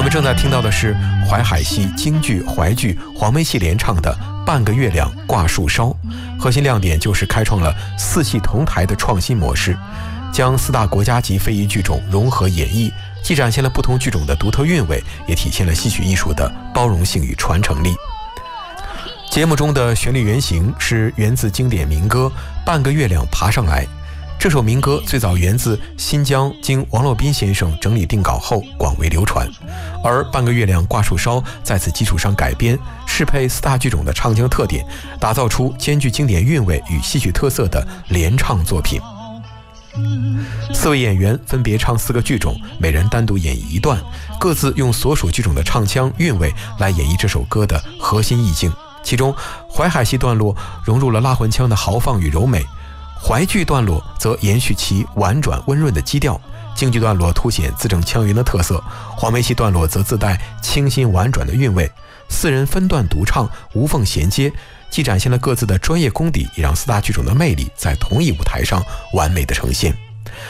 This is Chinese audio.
我们正在听到的是淮海系京剧、淮剧、黄梅戏联唱的《半个月亮挂树梢》，核心亮点就是开创了四戏同台的创新模式，将4大国家级非遗剧种融合演绎，既展现了不同剧种的独特韵味，也体现了戏曲艺术的包容性与传承力。节目中的旋律原型是源自经典民歌《半个月亮爬上来》。这首民歌最早源自新疆，经王洛宾先生整理定稿后广为流传，而《半个月亮挂树梢》在此基础上改编，适配4大剧种的唱腔特点，打造出兼具经典韵味与戏曲特色的联唱作品。4位演员分别唱4个剧种，每人单独演绎一段，各自用所属剧种的唱腔韵味来演绎这首歌的核心意境。其中淮海戏段落融入了拉魂腔的豪放与柔美，淮剧段落则延续其婉转温润的基调，京剧段落凸显字正腔圆的特色，黄梅戏段落则自带清新婉转的韵味。4人分段独唱，无缝衔接，既展现了各自的专业功底，也让4大剧种的魅力在同一舞台上完美的呈现。